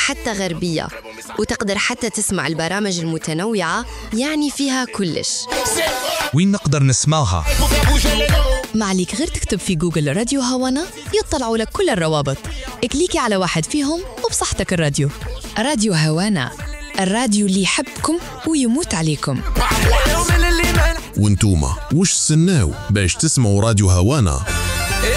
وحتى غربية، وتقدر حتى تسمع البرامج المتنوعة، يعني فيها كلش. وين نقدر نسمعها؟ ما عليك غير تكتب في جوجل راديو هوانا يطلعوا لك كل الروابط. كليكي على واحد فيهم وبصحتك الراديو. راديو هوانا، الراديو اللي يحبكم ويموت عليكم. وانتوما وش سناو باش تسمعوا راديو هوانا؟